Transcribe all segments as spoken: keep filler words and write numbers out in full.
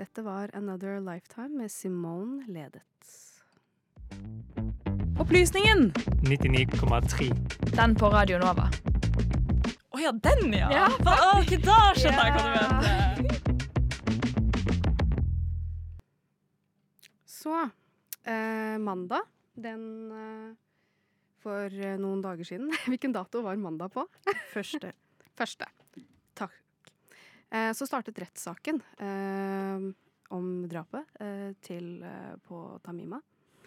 Dette var Another Lifetime med Simone Ledet. Opplysningen! nittini komma tre. Den på Radio Nova. Å ja, den ja! Ja, Hva, ok, da skjønner jeg hva du mente. Så, eh, mandag, den eh, for eh, noen dager siden. Hvilken dato var mandag på? Første. Første. Takk. Eh, så startet rettssaken eh, om drapet eh, til, eh, på Tamima.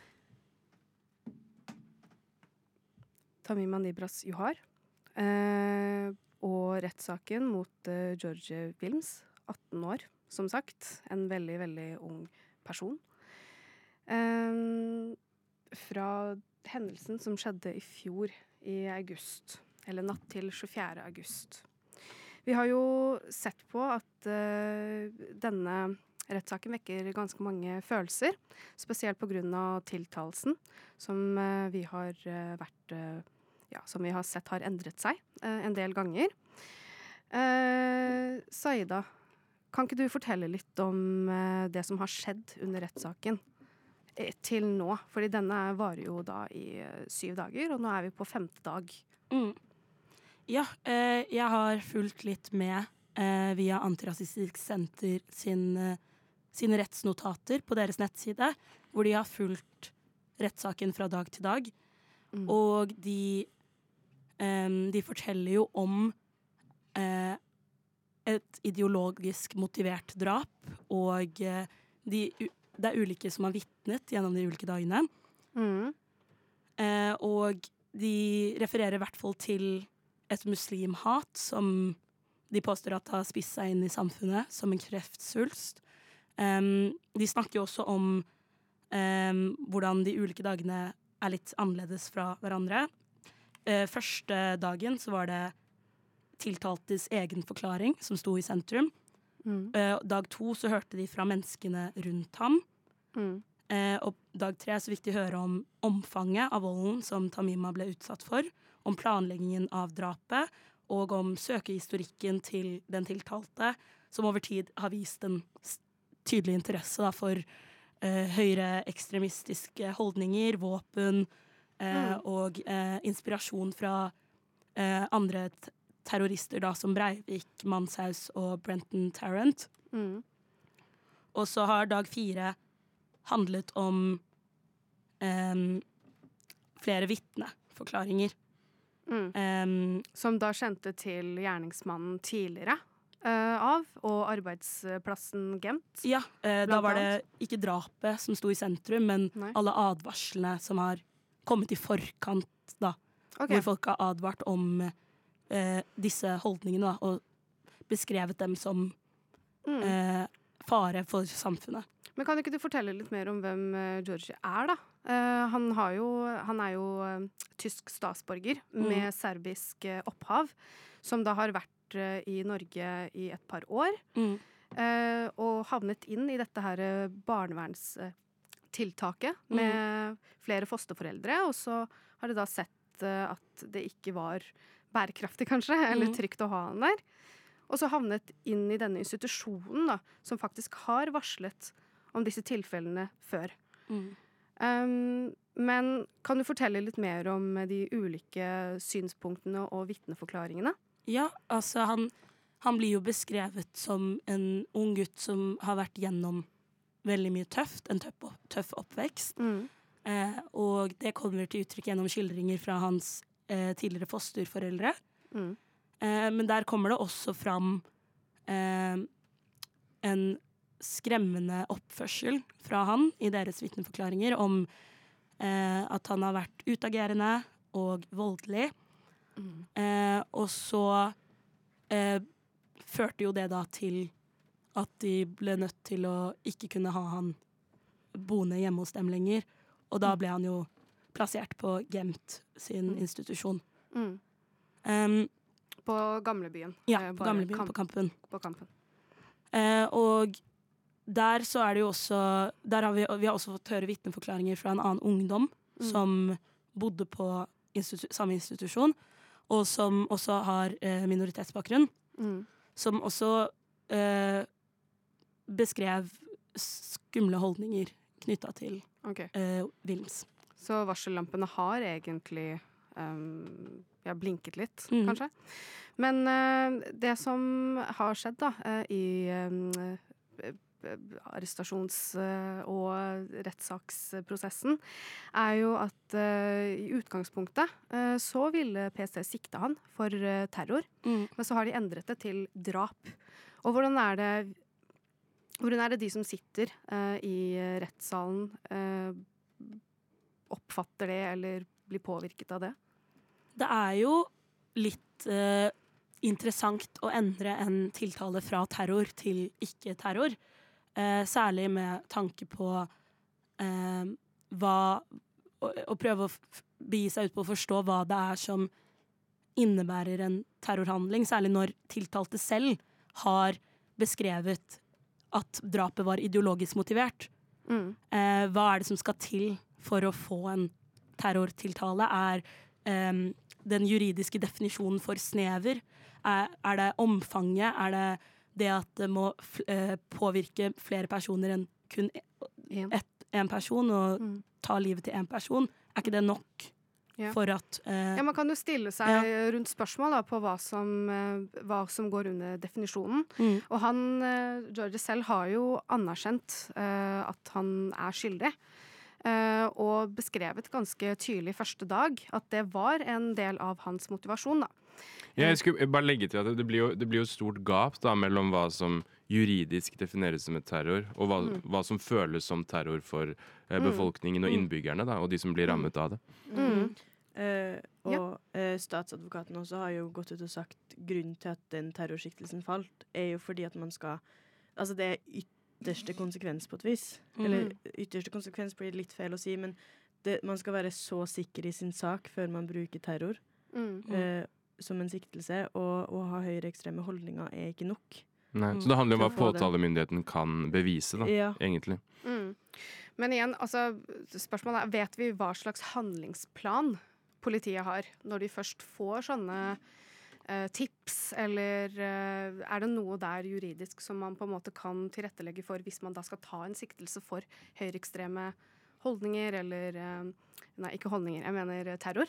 Tamima Nibras Johar. Eh, og rettssaken mot eh, George Wilms, atten år, som sagt. En veldig, veldig ung person. Eh, fra hendelsen som skjedde i fjor i august, eller natt til tjuefjerde august. Vi har jo sett på at uh, denne rettssaken vekker ganske mange følelser, spesielt på grunn av tiltalelsen, som uh, vi har uh, vært, uh, ja, som vi har sett har endret seg uh, en del ganger. Uh, Saida, kan ikke du fortelle litt om uh, det som har skjedd under rettssaken eh, til nå? Fordi denne varer jo da i uh, syv dager, og nå er vi på femte dag. Mm. Ja, eh, jeg har fulgt litt med eh, via Antirasistisk Senter sin, eh, sine rettsnotater på deres nettside, hvor de har fulgt rettssaken fra dag til dag. Mm. Og de, eh, de forteller jo om eh, et ideologisk motivert drap, og eh, de, det er ulike som har vitnet gjennom de ulike dagene. Mm. Eh, og de refererer i hvert fall til et muslimhat som de påstår at har spist seg inn i samfunnet som en kreftsvulst. Um, de snakker jo også om um, hvordan de ulike dagene er litt annerledes fra hverandre. Uh, første dagen så var det tiltaltes egen forklaring som sto i sentrum. Mm. Uh, dag to så hørte de fra menneskene rundt ham. Mm. Uh, og dag tre så fikk de høre om omfanget av volden som Tamima ble utsatt for, om planleggingen av drapet, og om søkehistorikken til den tiltalte, som over tid har vist en tydelig interesse da, for eh, høyreekstremistiske holdninger, våpen eh, mm. og eh, inspirasjon fra eh, andre t- terrorister da, som Breivik, Manshaus og Brenton Tarrant. Mm. Og så har dag fire handlet om eh, flere vitneforklaringer. Mm. Um, som da kjente til gjerningsmannen tidligere uh, av, og arbeidsplassen Gent. Ja, uh, da var det ikke drapet som sto i sentrum, men Nei. alle advarslene som har kommet i forkant, da. Okay. Hvor folk har advart om uh, disse holdningene, da, og beskrevet dem som mm. uh, fare for samfunnet. Men kan ikke du fortelle litt mer om hvem uh, George er, da? Uh, han, har jo, han er jo uh, tysk statsborger mm. med serbisk uh, opphav, som da har vært uh, i Norge i et par år, mm. uh, og havnet inn i dette her uh, barnevernstiltaket uh, med mm. flere fosterforeldre, og så har de da sett uh, at det ikke var bærekraftig, kanskje, mm. eller trygt å ha han der. Og så havnet inn i denne institusjonen, da, som faktisk har varslet om disse tilfellene før. Mm. Um, men kan du fortelle litt mer om de ulike synspunktene og vitneforklaringene? Ja, altså han, han blir jo beskrevet som en ung gutt som har vært gjennom veldig mye tøft, en tøff, tøff oppvekst. Mm. Eh, og det kommer til uttrykk gjennom skildringer fra hans eh, tidligere fosterforeldre. Mm. Eh, men der kommer det også fram eh, en skremmende oppførsel fra han i deres vitneforklaringer om eh, at han har vært utagerende og voldelig. Mm. Eh, og så eh, førte jo det da til at de ble nødt til å ikke kunne ha han boende hjemme hos dem lenger. Og da ble han jo plassert på Gent sin mm. institusjon. Mm. Um, på Gamlebyen. Ja, på Gamlebyen, kamp- på Kampen. På kampen. Eh, og der så er det jo også der har vi, vi har også fått høre vitneforklaringer fra en annen ungdom mm. som bodde på institu- samme institusjon, og som også har eh, minoritetsbakgrunn. Mm. Som også eh, beskrev skumle holdninger knytta til Ok. eh, Wilms. Så varsellampene har egentlig um, ja, blinket litt, Mhm. kanskje. Men eh, det som har skjedd da, eh, i um, eh, arrestasjons- eh, og rettssaksprosessen, er jo at eh, i utgangspunktet eh, så ville P S T sikte han for eh, terror, Mm. men så har de endret det til drap. Og hvordan er det, hvordan er det de som sitter eh, i eh, rettssalen eh, oppfatter det, eller blir påvirket av det? Det er jo litt eh, interessant å endre en tiltale fra terror til ikke-terror. Eh, særlig med tanke på eh, hva å, å prøve å f begi seg ut på å forstå hva det er som innebærer en terrorhandling, særlig når tiltalte selv har beskrevet at drapet var ideologisk motivert. Mm. Eh, hva er det som skal til for å få en terrortiltale? Er eh, den juridiske definisjonen for snever? Er, er det omfanget? Er det det at det må f eh, påvirke flere personer enn kun En. én person, og Mm. ta livet til én person? Er ikke det nok Ja. for at eh, Ja, man kan jo stille seg Ja. rundt spørsmål da, på hva som, eh, hva som går under definisjonen. mm, Og han, eh, George selv, har jo anerkjent eh, at han er skyldig. Eh, og beskrevet ganske tydelig første dag at det var en del av hans motivasjon, da. Ja, jeg skulle bare legge til at det blir jo, det blir jo stort gap da, mellom hva som juridisk defineres som et terror, og hva, Mm. hva som føles som terror for eh, Mm. befolkningen og innbyggerne, da, og de som blir rammet av det. Mm. Eh, og Ja. eh, statsadvokaten også har jo gått ut og sagt grunnen til at den terrorsiktelsen falt, er jo fordi at man skal Altså det er ytterste konsekvens på et vis. Mm. Eller ytterste konsekvens blir litt feil å si, men det, man skal være så sikker i sin sak før man bruker terror Mm. Mm. eh, som en siktelse, og å ha høyreekstreme holdninger er ikke nok. Nei. Mm. Så det handler om Til hva å få det. påtalemyndigheten kan bevise, da, Ja. egentlig. Mm. Men igjen, altså, spørsmålet er, vet vi hva slags handlingsplan politiet har når de først får sånne eh, tips, eller eh, er det noe der juridisk som man på en måte kan tilrettelegge for hvis man da skal ta en siktelse for høyreekstreme holdninger, eller eh, nei, ikke holdninger, jeg mener eh, terror?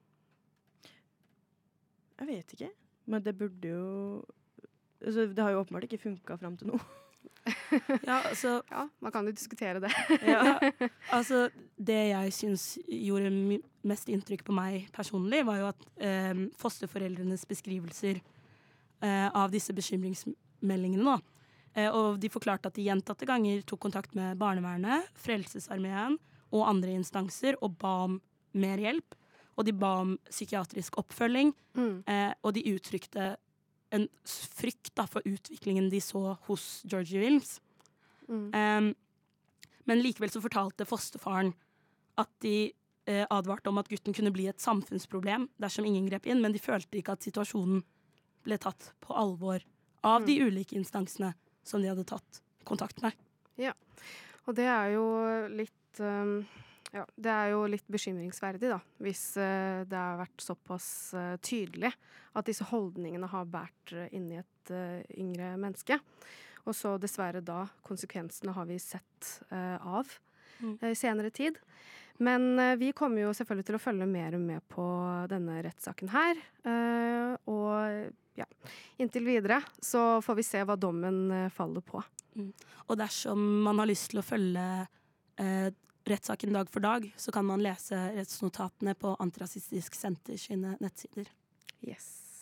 Jeg vet ikke, men det burde jo altså, Det har jo åpenbart ikke funka fram til nå. ja, altså, Ja, man kan jo diskutere det. ja, altså, det jeg syns gjorde my- mest inntrykk på meg personlig, var jo at eh, fosterforeldrenes beskrivelser eh, av disse bekymringsmeldingene nå. Eh, og de forklarte at de gjentatte ganger tok kontakt med barnevernet, Frelsesarmeen og andre instanser og ba om mer hjelp. Og de ba om psykiatrisk oppfølging, Mm. eh, og de uttrykte en s- frykt da, for utviklingen de så hos Georgie Wilms. Mm. Um, men likevel så fortalte fosterfaren at de eh, advarte om at gutten kunne bli et samfunnsproblem dersom ingen grep inn, men de følte ikke at situasjonen ble tatt på alvor av Mm. de ulike instansene som de hadde tatt kontakt med. Og det er jo litt um, ja, det er jo litt bekymringsverdig, da, hvis eh, det har vært såpass eh, tydelig at disse holdningene har båret uh, inni et eh, yngre menneske. Og så dessverre da, konsekvensene har vi sett eh, av Mm. eh, i senere tid. Men eh, vi kommer jo selvfølgelig til å følge mer og mer på denne rettssaken her. Eh, og ja, inntil videre så får vi se hva dommen eh, faller på. Og dersom man har lyst til å følge eh, rettssaken dag for dag, så kan man lese rettsnotatene på Antirasistisk Senter sine nettsider. Yes.